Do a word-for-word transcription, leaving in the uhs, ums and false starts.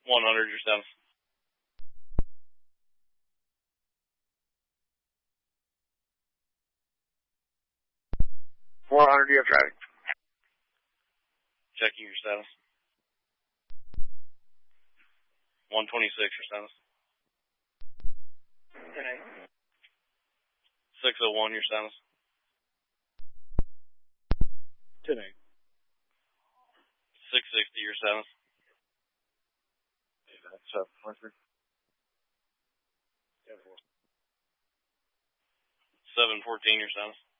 one hundred, your status. four hundred, you have traffic. Checking your status. one twenty-six, your status. ten eight. six oh one, your status. ten eight. six sixty, your status. That's up. One three. seven fourteen, your status.